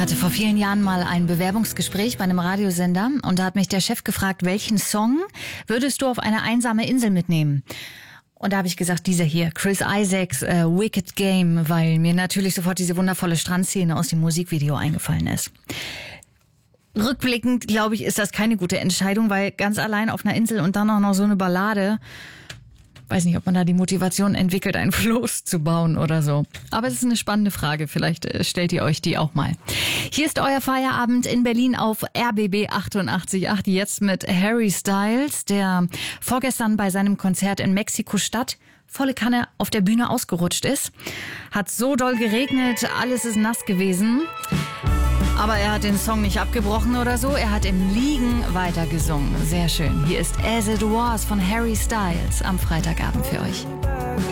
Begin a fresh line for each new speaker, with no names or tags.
hatte vor vielen Jahren mal ein Bewerbungsgespräch bei einem Radiosender und da hat mich der Chef gefragt, welchen Song würdest du auf eine einsame Insel mitnehmen? Und da habe ich gesagt, dieser hier, Chris Isaacs, Wicked Game, weil mir natürlich sofort diese wundervolle Strandszene aus dem Musikvideo eingefallen ist. Rückblickend, glaube ich, ist das keine gute Entscheidung, weil ganz allein auf einer Insel und dann auch noch so eine Ballade, weiß nicht, ob man da die Motivation entwickelt, ein Floß zu bauen oder so. Aber es ist eine spannende Frage. Vielleicht stellt ihr euch die auch mal. Hier ist euer Feierabend in Berlin auf RBB 88.8. Jetzt mit Harry Styles, der vorgestern bei seinem Konzert in Mexiko-Stadt volle Kanne auf der Bühne ausgerutscht ist. Hat so doll geregnet, alles ist nass gewesen. Aber er hat den Song nicht abgebrochen oder so. Er hat im Liegen weitergesungen. Sehr schön. Hier ist As It Was von Harry Styles am Freitagabend für euch.